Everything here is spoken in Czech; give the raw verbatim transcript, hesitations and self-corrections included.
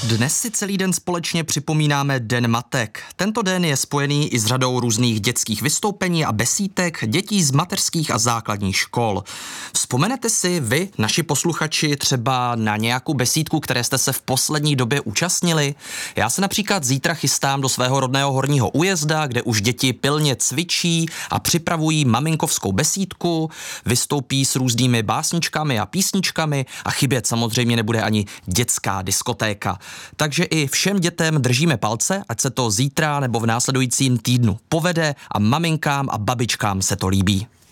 Dnes si celý den společně připomínáme Den matek. Tento den je spojený i s řadou různých dětských vystoupení a besídek dětí z mateřských a základních škol. Vzpomenete si vy, naši posluchači, třeba na nějakou besídku, které jste se v poslední době účastnili? Já se například zítra chystám do svého rodného Horního Újezda, kde už děti pilně cvičí a připravují maminkovskou besídku, vystoupí s různými básničkami a písničkami a chybět samozřejmě nebude ani dětská diskotéka. Takže i všem dětem držíme palce, ať se to zítra nebo v následujícím týdnu povede a maminkám a babičkám se to líbí.